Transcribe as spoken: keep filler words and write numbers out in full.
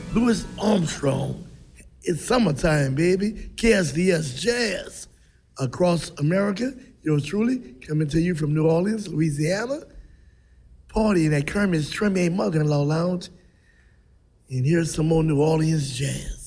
Louis Armstrong. It's summertime, baby. K S D S Jazz. Across America, yours truly, coming to you from New Orleans, Louisiana. Partying at Kermit's Treme Mother-in-Law Lounge. And here's some more New Orleans jazz.